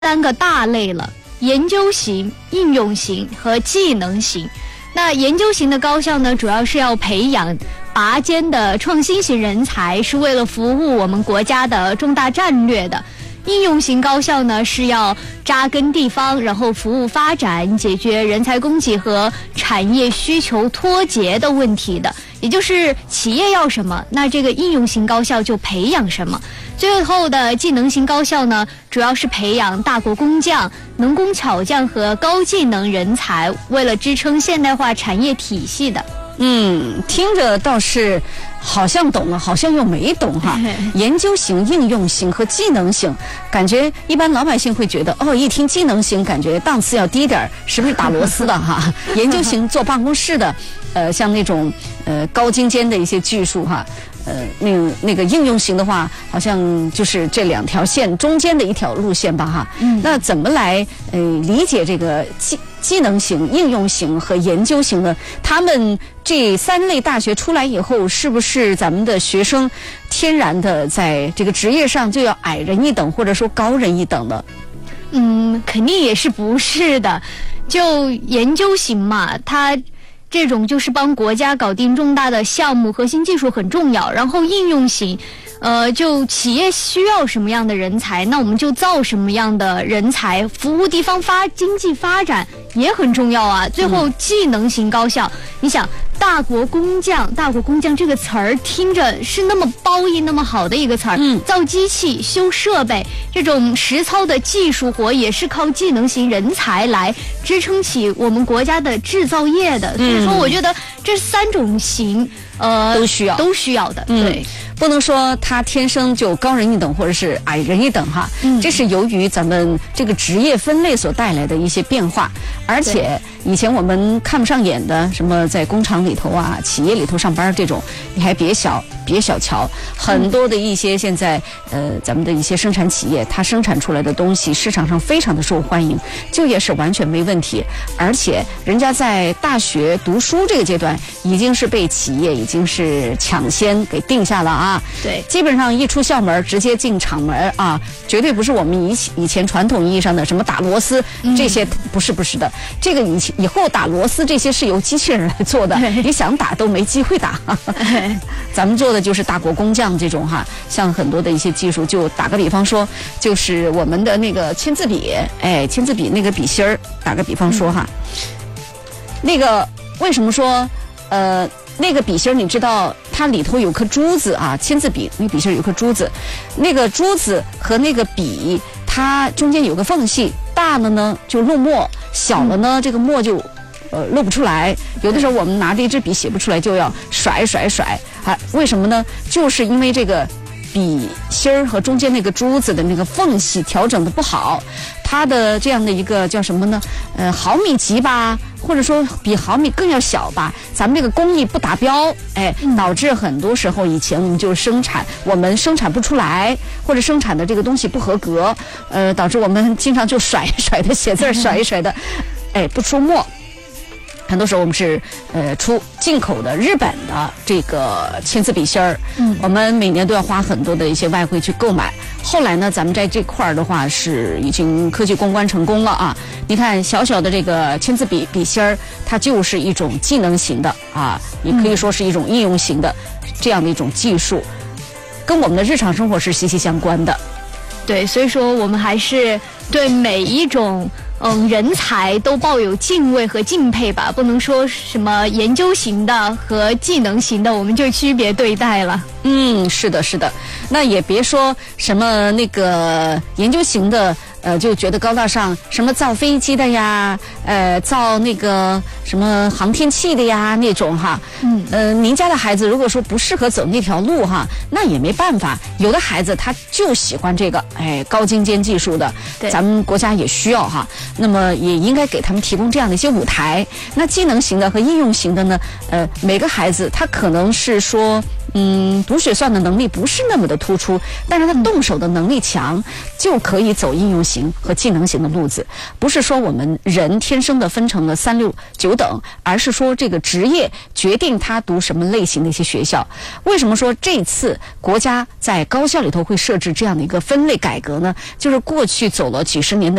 3个大类了：研究型、应用型和技能型。那研究型的高校呢，主要是要培养拔尖的创新型人才，是为了服务我们国家的重大战略的。应用型高校呢，是要扎根地方，然后服务发展，解决人才供给和产业需求脱节的问题的。也就是企业要什么，那这个应用型高校就培养什么。最后的技能型高校呢，主要是培养大国工匠、能工巧匠和高技能人才，为了支撑现代化产业体系的。 听着倒是好像懂了，好像又没懂哈。研究型、应用型和技能型，感觉一般老百姓会觉得，一听技能型，感觉档次要低点，是不是打螺丝的哈？研究型坐办公室的，像那种高精尖的一些技术哈。那个应用型的话，好像就是这2条线中间的一条路线吧哈。那怎么来理解这个技能型、应用型和研究型呢？他们这3类大学出来以后，是不是咱们的学生天然的在这个职业上就要矮人一等，或者说高人一等呢？ 肯定也是不是的。就研究型嘛，它这种就是帮国家搞定重大的项目，核心技术很重要。然后应用型，就企业需要什么样的人才，那我们就造什么样的人才，服务地方经济发展也很重要啊。最后技能型高校，你想大国工匠这个词儿听着是那么褒义那么好的一个词儿，造机器、修设备这种实操的技术活也是靠技能型人才来支撑起我们国家的制造业的。所以说我觉得这3种型都需要的。对， 不能说他天生就高人一等或者是矮人一等哈。这是由于咱们这个职业分类所带来的一些变化。而且以前我们看不上眼的，什么在工厂里头啊、企业里头上班这种，你还别小瞧，很多的一些现在咱们的一些生产企业，它生产出来的东西市场上非常的受欢迎，就业是完全没问题。而且人家在大学读书这个阶段，已经是被企业已经是抢先给定下了啊。 对， 基本上一出校门直接进厂门啊，绝对不是我们以前传统意义上的什么打螺丝这些，不是的。这个以后打螺丝这些是由机器人来做的，你想打都没机会打。咱们做的就是大国工匠这种哈，像很多的一些技术，就打个比方说，就是我们的那个签字笔，签字笔那个笔芯儿，打个比方说哈，那个为什么说那个笔芯儿，你知道它里头有颗珠子啊，签字笔那个笔芯儿有颗珠子，那个珠子和那个笔它中间有个缝隙，大了呢就落墨，小了呢这个墨就露不出来。有的时候我们拿着一支笔写不出来，就要甩啊，为什么呢？就是因为这个笔芯儿和中间那个珠子的那个缝隙调整的不好，它的这样的一个叫什么呢？毫米级吧，或者说比毫米更要小吧，咱们这个工艺不达标，导致很多时候以前我们就我们生产不出来，或者生产的这个东西不合格，导致我们经常就甩的写字甩的，不出墨。很多时候我们是出进口的日本的这个签字笔芯儿，我们每年都要花很多的一些外汇去购买。后来呢，咱们在这块儿的话是已经科技攻关成功了啊！你看小小的这个签字笔芯儿，它就是一种技能型的啊，也可以说是一种应用型的这样的一种技术，跟我们的日常生活是息息相关的。 对，所以说我们还是对每一种人才都抱有敬畏和敬佩吧，不能说什么研究型的和技能型的我们就区别对待了。 是的，那也别说什么那个研究型的就觉得高大上，什么造飞机的呀，造那个什么航天器的呀那种哈。您家的孩子如果说不适合走那条路哈，那也没办法。有的孩子他就喜欢这个高精尖技术的，咱们国家也需要哈。那么也应该给他们提供这样的一些舞台。那技能型的和应用型的呢，每个孩子他可能是说读写算的能力不是那么的突出，但是他动手的能力强，就可以走应用型和技能型的路子。不是说我们人天生的分成了3、6、9等，而是说这个职业决定他读什么类型的一些学校。为什么说这次国家在高校里头会设置这样的一个分类改革呢？就是过去走了几十年的